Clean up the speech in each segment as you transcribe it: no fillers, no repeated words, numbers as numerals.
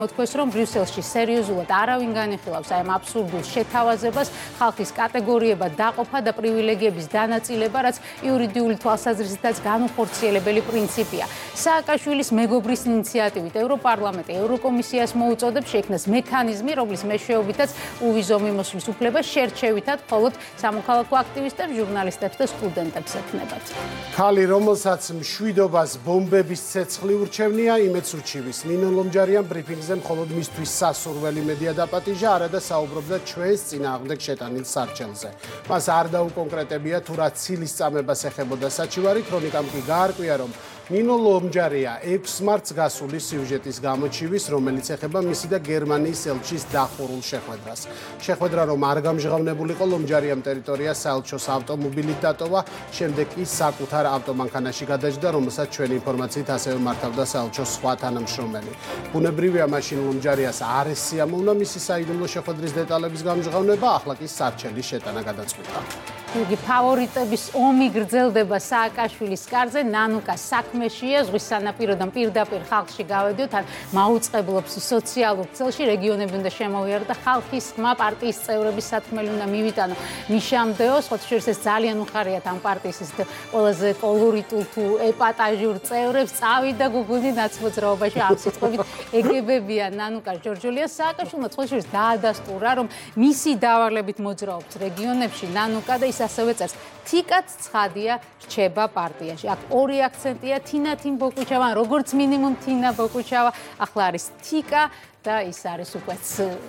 მოთქვეს, რომ ბრიუსელში სერიოზულად არავინ განიხილავს აი ამ აბსურდულ შეთავაზებას, ხალხის კატეგორიებად დაყოფა და პრივილეგიების დანაწილება, რაც იურიდიული თვალსაზრისითაც განუხორციელებელი პრინციპია. სააკაშვილის მეგობრის ინიციატივით ევროპარლამენტი ევროკომისიას მოუწოდებს შექმნას მექანიზმი, რომლის მეშვეობითაც უვიზო მიმოსვლის უფლება შერჩევითად მხოლოდ სამოქალაქო აქტივისტებს, ჟურნალისტებს და სტუდენტებს ექნებათ. ქალი, რომელსაც მშვიდობას ბომბების ცეცხლი ურჩევნია, იმედს უჩივის. ნინო ლომჯარიან ბრიფინგზე მხოლოდ მისთვის სასურველი მედია დაპატიჟა, არადა საუბრობდა ჩვენს წინააღმდეგ შეტანილ სარჩელზე. მას არ დაუკონკრეტებია თუ რა ცილის წამებას ეხებოდა საჩივარი, ქრონიკამ კი გაარკვია, რომ ნინო ლომჯარია 6 მარტს გასული სიუჟეტის გამოჩივის, რომელიც ეხება მისი და გერმანიის ელჩის დახურულ შეხვედრას. შეხვედრა რომ არ გამჟღავნებულიყო, ლომჯარიამ ტერიტორია საელჩოს ავტომობილით დატოვა, შემდეგ კი საკუთარ ავტომანქანაში გადაჯდა, რომელსაც ჩვენი ინფორმაციით ასევე მართავდა საელჩოს სხვა თანამშრომელი. ბუნებრივია, მაშინ ლომჯარიას არ ესიამოვნა მისი საიდუმლო შეხვედრის დეტალების გამჟღავნება, ახლა კი სარჩელის შეტანა გადაწყვიტა. იგი ფავორიტების ომი გრძელდება სააკაშვილის კარზე, ნანუკა საქმეშია, ზღვის სანაპიროდან პირდაპირ ხალხში გავედიოთ, ან მაუწყებლობს სოციალურ ქსელში, რეგიონები უნდა შემოვიარო და ხალხის ხმა პარტიის წევრების სათქმელი უნდა მივიტანო. მიშამდეო, სხვათა შორის ეს ძალიან უხარიათ ამ პარტიის ყველაზე კოლორიტულ თუ ეპატაჟურ წევრებს, წავიდა გუგუნი ნაცმოძრაობაში ამ სიტყვებით ეგებებია ნანუკა ჯორჯოლია. სააკაშვილმა სხვათა შორის დაადასტურა, რომ მისი დავალებით მოძრაობს რეგიონებში ნანუკა და ასევე წერს, თიკაც ცხადია რჩება პარტიაში. აქ ორი აქცენტია, თინა თიმ ბოკუჩავა, როგორც მინიმუმ თინა ბოკუჩავა, ახლა არის თიკა და ის არის უკვე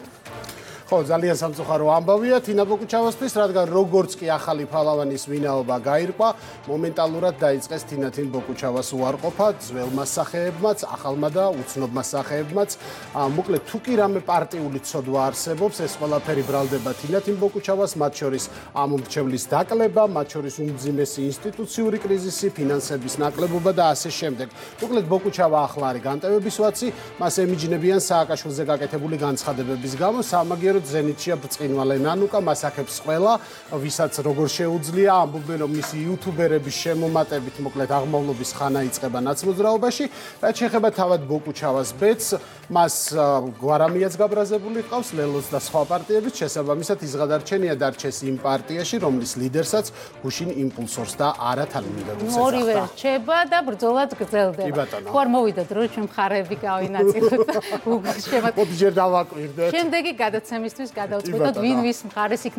ხო, ძალიან სამწუხარო ამბავია თინა ბოკუჩავასთვის, რადგან როგორც კი ახალი ფალავანის ვინაობა გაირკვა, მომენტალურად დაიწყეს თინა თიმ ბოკუჩავას უარყოფა ძველმა სახეებმაც, ახალმა და უცნობმა სახეებმაც. მოკლედ, თუ კი რამე პარტიული ცოდვა არსებობს, ეს ყველაფერი ბრალდება თინა თიმ ბოკუჩავას, მათ შორის ამომრჩევლის დაკლება, მათ შორის უმძიმესი ინსტიტუციური კრიზისი, ფინანსების ნაკლებობა და ასე შემდეგ. მოკლედ, ბოკუჩავა ახლა არის განტევების ვაცი, მას ემიჯნებიან სააკაშვილზე გაკეთებული განცხადებების გამო, სამაგიეროდ ზენიტშია ბრწყინვალე ნანუკა, მას აქებს ყველა, ვისაც როგორ შეუძლია, ამბობენ, რომ მისი იუთუბერების შემომატებით, მოკლედ აღმავლობის ხანა იწყება ნაცმოძრაობაში, რაც შეეხება თავად ბოკუჩავას ბედს, მას გვარამიაც გაბრაზებული ჰყავს, ლელოს და სხვა პარტიებიც, შესაბამისად ის გადარჩენია დარჩეს იმ პარტიაში, რომლის ლიდერსაც გუშინ იმპულსორს და არა თანამდებობს ეძახდა. ორივე რჩება და ბრძოლაც გრძელდება. ხო არ მოვიდა დრო, ჩვენ მხარეები გავინაწილოთ და შემდეგი გადაცემისთვის გადავწყვეტოთ, ვინ ვის მხარეს იქნება.